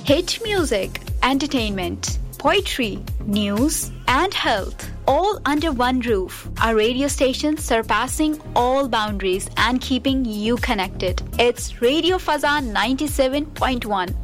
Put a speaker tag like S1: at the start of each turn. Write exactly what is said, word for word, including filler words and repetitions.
S1: Hit music, entertainment, poetry, news, and health, all under one roof. Our radio station surpassing all boundaries and keeping you connected. It's Radio Fazan ninety-seven point one,